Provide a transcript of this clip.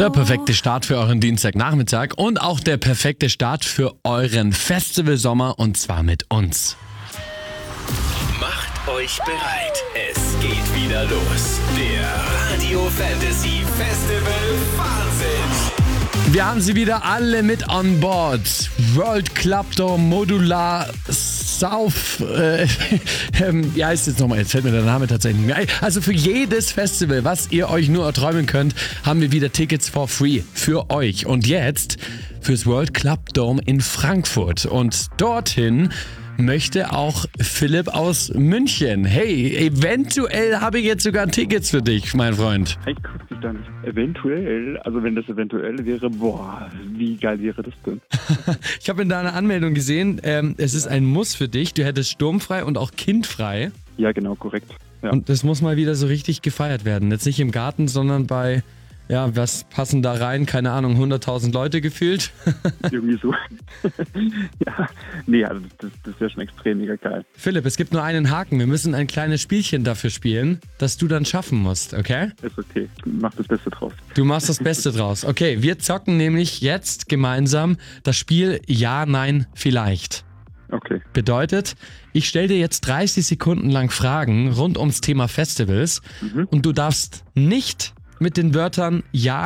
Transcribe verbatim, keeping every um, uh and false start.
Der perfekte Start für euren Dienstagnachmittag und auch der perfekte Start für euren Festivalsommer und zwar mit uns. Macht euch bereit, es geht wieder los. Der Radio Fantasy Festival Wahnsinn. Wir haben sie wieder alle mit on board. World Club Dome Modular South. Äh, ähm, wie heißt es jetzt nochmal? Jetzt fällt mir der Name tatsächlich nicht mehr ein. Also für jedes Festival, was ihr euch nur erträumen könnt, haben wir wieder Tickets for free für euch. Und jetzt fürs World Club Dome in Frankfurt. Und dorthin möchte auch Philipp aus München. Hey, eventuell habe ich jetzt sogar Tickets für dich, mein Freund. Ich guck dich da nicht. Eventuell, also wenn das eventuell wäre, boah, wie geil wäre das denn? Ich habe in deiner Anmeldung gesehen, ähm, es ist ein Muss für dich. Du hättest sturmfrei und auch kindfrei. Ja, genau, korrekt. Ja. Und das muss mal wieder so richtig gefeiert werden. Jetzt nicht im Garten, sondern bei, ja, was passen da rein? Keine Ahnung, hunderttausend Leute gefühlt. Irgendwie so. Ja, nee, also das, das wäre schon extrem mega geil. Philipp, es gibt nur einen Haken. Wir müssen ein kleines Spielchen dafür spielen, das du dann schaffen musst, okay? Ist okay, mach das Beste draus. Du machst das Beste draus. Okay, wir zocken nämlich jetzt gemeinsam das Spiel Ja, Nein, Vielleicht. Okay. Bedeutet, ich stelle dir jetzt dreißig Sekunden lang Fragen rund ums Thema Festivals Mhm. und du darfst nicht mit den Wörtern Ja,